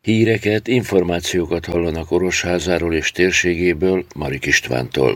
Híreket, információkat hallanak Orosházáról és térségéből Marik Istvántól.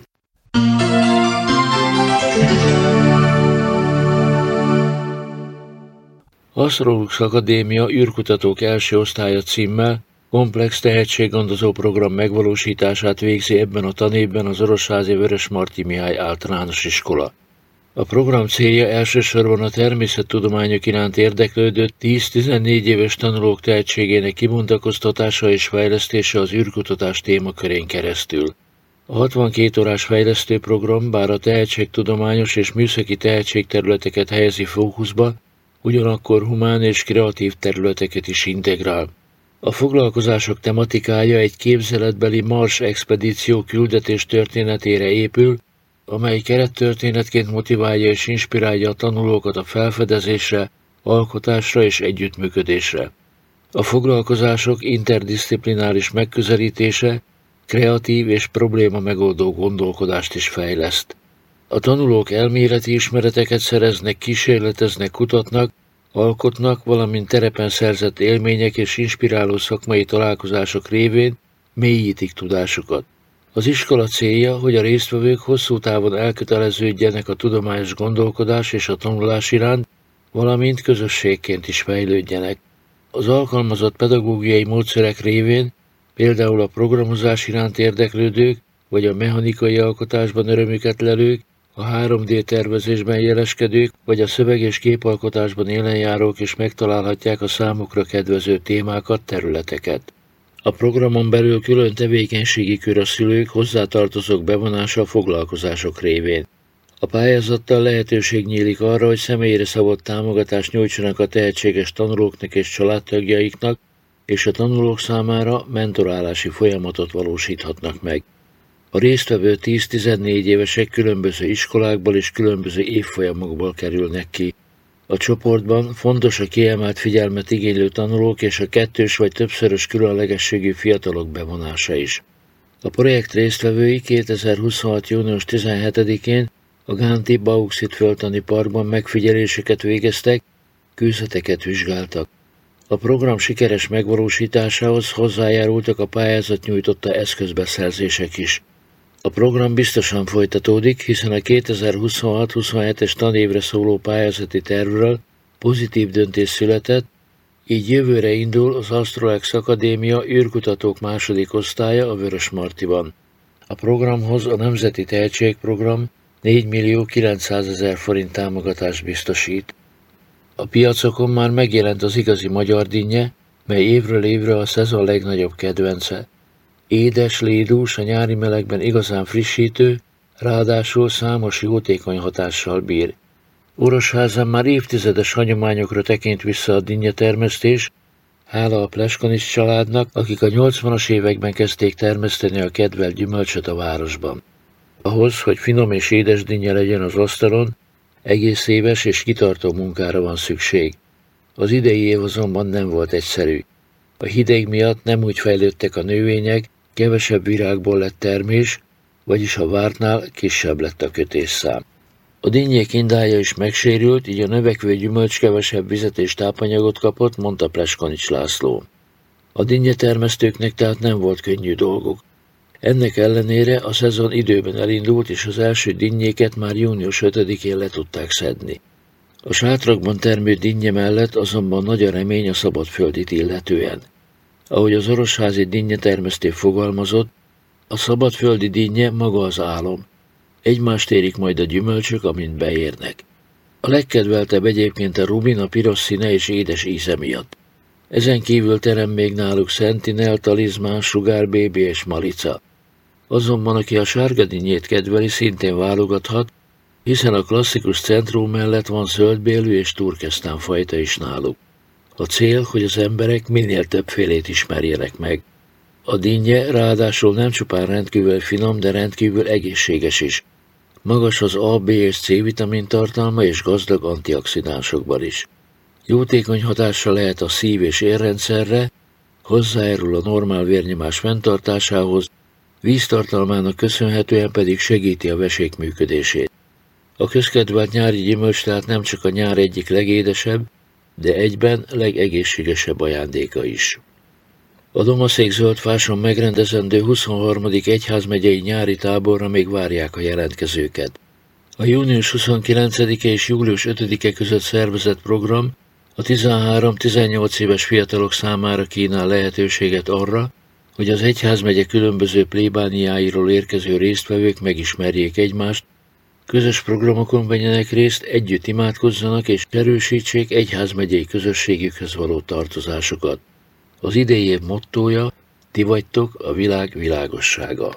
Asztrolux Akadémia űrkutatók első osztálya címmel komplex tehetséggondozó program megvalósítását végzi ebben a tanévben az Orosházi Vörösmarty Mihály Általános Iskola. A program célja elsősorban a természettudományok iránt érdeklődő 10-14 éves tanulók tehetségének kibontakoztatása és fejlesztése az űrkutatás témakörén keresztül. A 62 órás fejlesztőprogram bár a tehetségtudományos és műszaki tehetségterületeket helyezi fókuszba, ugyanakkor humán és kreatív területeket is integrál. A foglalkozások tematikája egy képzeletbeli Mars expedíció küldetés történetére épül, amely kerettörténetként motiválja és inspirálja a tanulókat a felfedezésre, alkotásra és együttműködésre. A foglalkozások interdisziplináris megközelítése kreatív és probléma megoldó gondolkodást is fejleszt. A tanulók elméleti ismereteket szereznek, kísérleteznek, kutatnak, alkotnak, valamint terepen szerzett élmények és inspiráló szakmai találkozások révén mélyítik tudásukat. Az iskola célja, hogy a résztvevők hosszú távon elköteleződjenek a tudományos gondolkodás és a tanulás iránt, valamint közösségként is fejlődjenek. Az alkalmazott pedagógiai módszerek révén például a programozás iránt érdeklődők, vagy a mechanikai alkotásban örömüket lelők, a 3D tervezésben jeleskedők, vagy a szöveg- és képalkotásban élenjárók is megtalálhatják a számukra kedvező témákat, területeket. A programon belül külön tevékenységi kör a szülők, hozzátartozók bevonása a foglalkozások révén. A pályázattal lehetőség nyílik arra, hogy személyre szabott támogatást nyújtsanak a tehetséges tanulóknak és családtagjaiknak, és a tanulók számára mentorálási folyamatot valósíthatnak meg. A résztvevő 10-14 évesek különböző iskolákból és különböző évfolyamokból kerülnek ki. A csoportban fontos a kiemelt figyelmet igénylő tanulók és a kettős vagy többszörös különlegességű fiatalok bevonása is. A projekt résztvevői 2026. június 17-én a Gánti Bauxit földtani parkban megfigyeléseket végeztek, kőzeteket vizsgáltak. A program sikeres megvalósításához hozzájárultak a pályázat nyújtotta eszközbeszerzések is. A program biztosan folytatódik, hiszen a 2026-27-es tanévre szóló pályázati tervről pozitív döntés született, így jövőre indul az Asztrolux Akadémia űrkutatók második osztálya a Vörösmartyban. A programhoz a Nemzeti Tehetségprogram 4.900.000 forint támogatást biztosít. A piacokon már megjelent az igazi magyar dinnye, mely évről évre a szezon legnagyobb kedvence. Édes, lédús, a nyári melegben igazán frissítő, ráadásul számos jótékony hatással bír. Orosházán már évtizedes hagyományokra tekint vissza a dinnyetermesztés, hála a Pleskonics családnak, akik a 80-as években kezdték termeszteni a kedvelt gyümölcsöt a városban. Ahhoz, hogy finom és édes dinnye legyen az asztalon, egész éves és kitartó munkára van szükség. Az idei év azonban nem volt egyszerű. A hideg miatt nem úgy fejlődtek a növények, kevesebb virágból lett termés, vagyis a vártnál kisebb lett a kötésszám. A dinnyék indája is megsérült, így a növekvő gyümölcs kevesebb vizet és tápanyagot kapott, mondta Pleskonics László. A dinnyetermesztőknek tehát nem volt könnyű dolguk. Ennek ellenére a szezon időben elindult, és az első dinnyéket már június 5-én le tudták szedni. A sátrakban termő dinnye mellett azonban nagy a remény a szabadföldit illetően. Ahogy az orosházi dinnyetermesztő fogalmazott, a szabadföldi dinnye maga az álom. Egymást érik majd a gyümölcsök, amint beérnek. A legkedveltebb egyébként a rubin, a piros színe és édes íze miatt. Ezen kívül terem még náluk Sentinel, Talizmán, Sugár Baby és Malica. Azonban aki a sárga dinnyét kedveli, szintén válogathat, hiszen a klasszikus centrum mellett van zöldbélű és turkesztán fajta is náluk. A cél, hogy az emberek minél többfélét ismerjenek meg. A dinnye ráadásul nem csupán rendkívül finom, de rendkívül egészséges is. Magas az A, B és C vitamin tartalma és gazdag antioxidánsokban is. Jótékony hatása lehet a szív- és érrendszerre, hozzájárul a normál vérnyomás fenntartásához, víztartalmának köszönhetően pedig segíti a vesék működését. A közkedvelt nyári gyümölcs tehát nem csak a nyár egyik legédesebb, de egyben legegészségesebb ajándéka is. A Domaszék Zöldfáson megrendezendő 23. egyházmegyei nyári táborra még várják a jelentkezőket. A június 29-e és július 5-e között szervezett program a 13-18 éves fiatalok számára kínál lehetőséget arra, hogy az egyházmegye különböző plébániáiról érkező résztvevők megismerjék egymást, közös programokon vegyenek részt, együtt imádkozzanak és erősítsék egyházmegyei közösségükhöz való tartozásukat. Az idei év mottója: ti vagytok a világ világossága.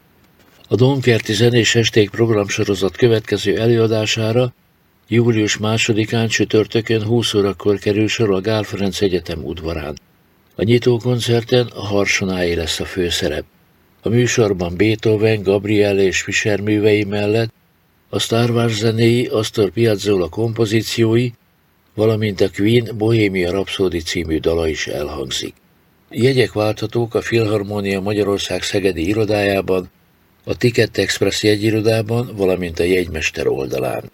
A Dómkerti zenés esték programsorozat következő előadására július 2-án csütörtökön 20 órakor kerül sor a Gál Ferenc Egyetem udvarán. A nyitókoncerten a Harsonáé lesz a főszerep. A műsorban Beethoven, Gabriele és Fischer művei mellett a Star Wars zenéi, Astor Piazzolla kompozíciói, valamint a Queen Bohemia Rhapsody című dala is elhangzik. Jegyek válthatók a Filharmónia Magyarország szegedi irodájában, a Ticket Express jegyirodában, valamint a jegymester oldalán.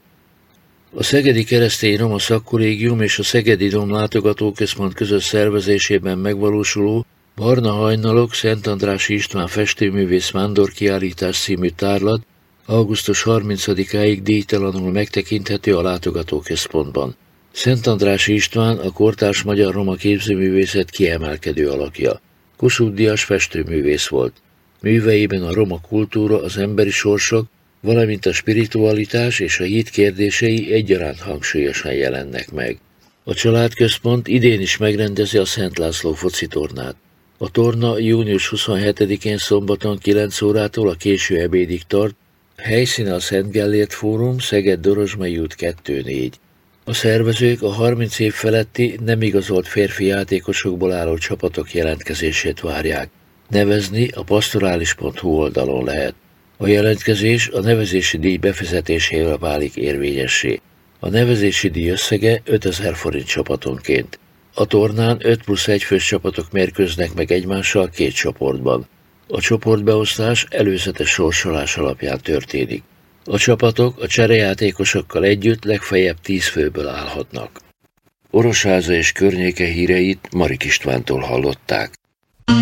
A Szegedi Keresztény Roma Szakkollégium és a Szegedi Dóm Látogatóközpont közös szervezésében megvalósuló Barna hajnalok Szent Andrássy István festőművész vándorkiállítás című tárlat augusztus 30-áig díjtalanul megtekinthető a látogatóközpontban. Szent Andrássy István a kortárs magyar roma képzőművészet kiemelkedő alakja. Kossuth Díjas festőművész volt. Műveiben a roma kultúra, az emberi sorsok, valamint a spiritualitás és a hit kérdései egyaránt hangsúlyosan jelennek meg. A családközpont idén is megrendezi a Szent László focitornát. A torna június 27-én szombaton 9 órától a késő ebédig tart, helyszíne a Szent Gellért Fórum, Szeged-Dorozsmai út 2-4. A szervezők a 30 év feletti nem igazolt férfi játékosokból álló csapatok jelentkezését várják. Nevezni a pastorális.hu oldalon lehet. A jelentkezés a nevezési díj befizetésével válik érvényessé. A nevezési díj összege 5000 forint csapatonként. A tornán 5+1 fős csapatok mérkőznek meg egymással 2 csoportban. A csoportbeosztás előzetes sorsolás alapján történik. A csapatok a cserejátékosokkal együtt legfeljebb 10 főből állhatnak. Orosháza és környéke híreit Marik Istvántól hallották.